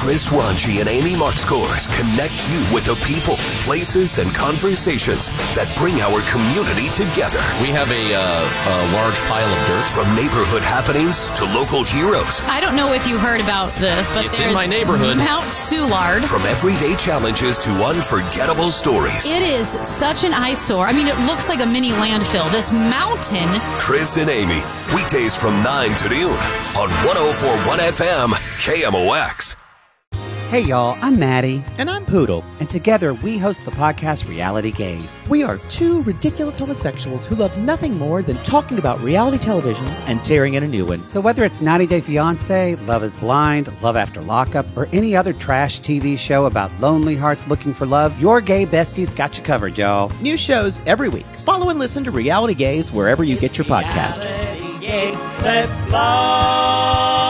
Chris Ranji and Amy Markscores connect you with the people, places, and conversations that bring our community together. We have a large pile of dirt. From neighborhood happenings to local heroes. I don't know if you heard about this, but it's in my neighborhood. Mount Soulard. From everyday challenges to unforgettable stories. It is such an eyesore. I mean, it looks like a mini landfill. This mountain. Chris and Amy, weekdays from 9 to noon on 104.1 FM KMOX. Hey y'all, I'm Maddie. And I'm Poodle. And together we host the podcast Reality Gaze. We are two ridiculous homosexuals who love nothing more than talking about reality television and tearing in a new one. So whether it's 90 Day Fiancé, Love is Blind, Love After Lockup, or any other trash TV show about lonely hearts looking for love, your gay besties got you covered, y'all. New shows every week. Follow and listen to Reality Gaze wherever you get your podcast. Reality Gaze, let's love.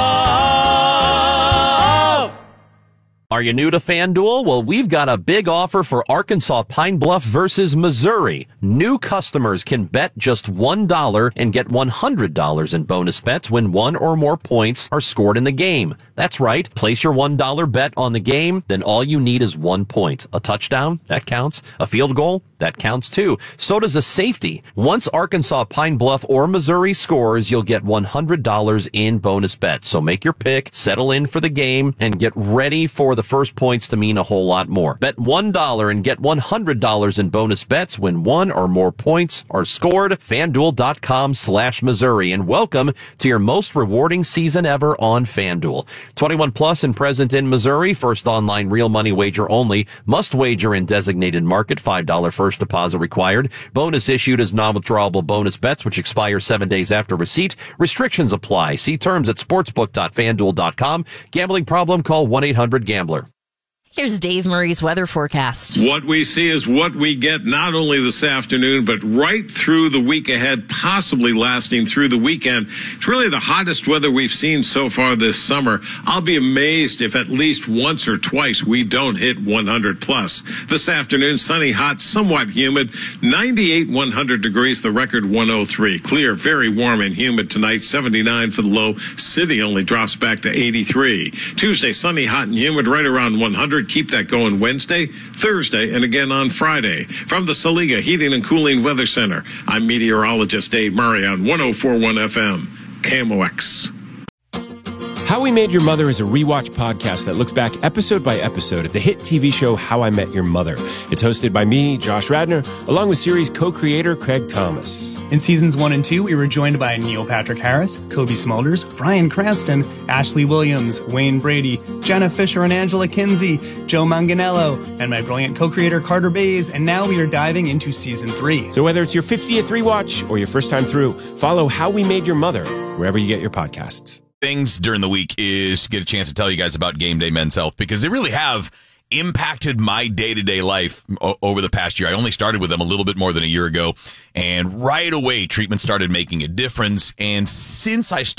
Are you new to FanDuel? Well, we've got a big offer for Arkansas Pine Bluff versus Missouri. New customers can bet just $1 and get $100 in bonus bets when one or more points are scored in the game. That's right. Place your $1 bet on the game, then all you need is 1 point. A touchdown? That counts. A field goal? That counts too. So does a safety. Once Arkansas Pine Bluff or Missouri scores, you'll get $100 in bonus bets. So make your pick, settle in for the game, and get ready for the first points to mean a whole lot more. Bet $1 and get $100 in bonus bets when one or more points are scored. FanDuel.com/Missouri. And welcome to your most rewarding season ever on FanDuel. 21 plus and present in Missouri. First online real money wager only. Must wager in designated market. $5 first deposit required. Bonus issued as non-withdrawable bonus bets, which expire 7 days after receipt. Restrictions apply. See terms at sportsbook.fanduel.com. Gambling problem? Call 1-800-GAMBLER. Here's Dave Murray's weather forecast. What we see is what we get not only this afternoon, but right through the week ahead, possibly lasting through the weekend. It's really the hottest weather we've seen so far this summer. I'll be amazed if at least once or twice we don't hit 100 plus. This afternoon, sunny, hot, somewhat humid, 98, 100 degrees, the record 103. Clear, very warm and humid tonight, 79 for the low. City only drops back to 83. Tuesday, sunny, hot, and humid, right around 100. Keep that going Wednesday, Thursday, and again on Friday. From the Saliga Heating and Cooling Weather Center, I'm meteorologist Dave Murray on 104.1 FM, KMOX. How We Made Your Mother is a rewatch podcast that looks back episode by episode at the hit TV show How I Met Your Mother. It's hosted by me, Josh Radnor, along with series co-creator Craig Thomas. In seasons 1 and 2, we were joined by Neil Patrick Harris, Kobe Smulders, Bryan Cranston, Ashley Williams, Wayne Brady, Jenna Fisher and Angela Kinsey, Joe Manganiello, and my brilliant co-creator Carter Bays, and now we are diving into season 3. So whether it's your 50th rewatch or your first time through, follow How We Made Your Mother wherever you get your podcasts. Things during the week is to get a chance to tell you guys about Game Day Men's Health, because they really have impacted my day-to-day life over the past year. I only started with them a little bit more than a year ago, and right away treatment started making a difference. And since I started